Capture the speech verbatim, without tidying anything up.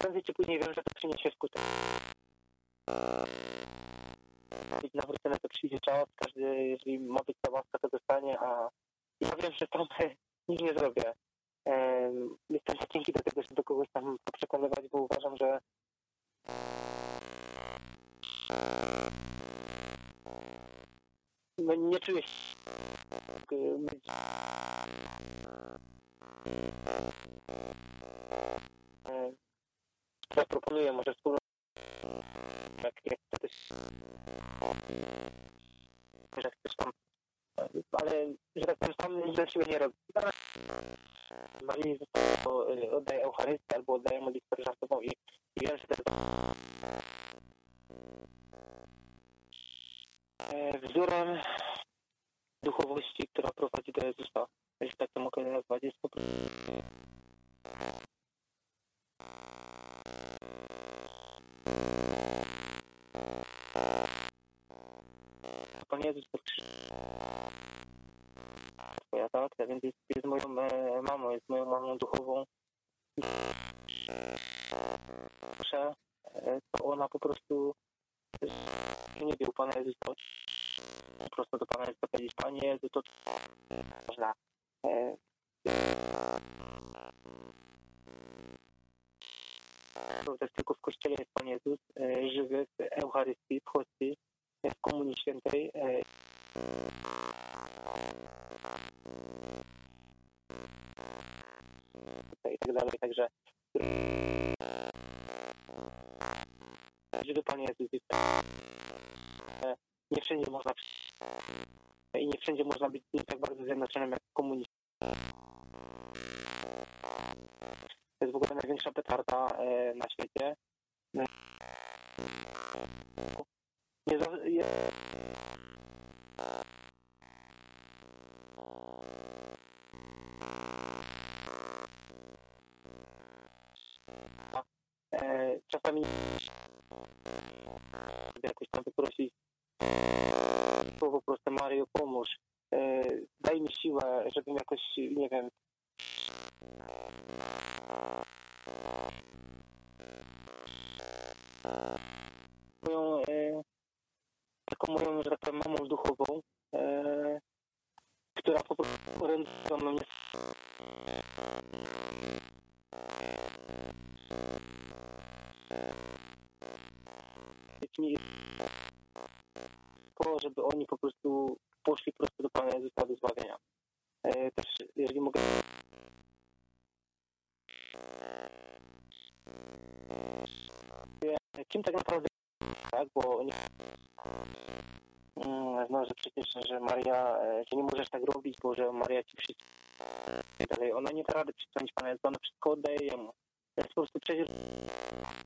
prędzej czy później wiem, że to przyniesie skutek. Nawrócony to przyjdzie czas, każdy, jeżeli ma być ta łaska, to dostanie, a ja wiem, że tam nic nie zrobię. Jestem cienki do tego, żeby do kogoś tam przekonywać, bo uważam, że no, nie czuję się być zaproponuję może wspólną jak, jak to też że chcesz tam ale że tak powiem sam nic dla siebie nie robię. Marii oddaję Eucharystię albo oddaję modlitwę żartową i, i wiem, że to jest wzorem duchowości, która prowadzi do Jezusa. Jeśli tak to mogę nazwać, jest po prostu Pan Jezus pod krzyżem. Twoja tak, więc jest, jest moją e, mamą, jest moją mamą duchową. Proszę, e, to ona po prostu nie wie u Pana Jezusa. Po prostu do Pana Jezusa powiedzieć, Panie Jezu, to można. E, to jest tylko w Kościele jest Pan Jezus, e, żywy w Eucharystii, w Hostii, w Komunii Świętej. E, i tak dalej, także żywy Pan Jezus jest nie wszędzie można i nie wszędzie można być tak bardzo zjednoczonym jak w komunii. To jest w ogóle największa petarda e, na świecie. Nie za, je... e, czasami jakoś tam poprosić słowo proste, Maryjo, pomóż. E, daj mi siłę, żebym jakoś, nie wiem, moją, e, taką moją, że tak powiem, mamą duchową, e, która po prostu orientuje mnie. Po, żeby oni po prostu poszli prosto do Pana Jezusa do zbawienia. E, też, jeżeli mogę... Kim tak naprawdę tak, bo nie... No, że przecież, że Maria, że nie możesz tak robić, bo że Maria ci wszystko dalej. Ona nie da rady przyczynić Pana Jezusa, ona wszystko oddaje Jemu. To jest po prostu przecież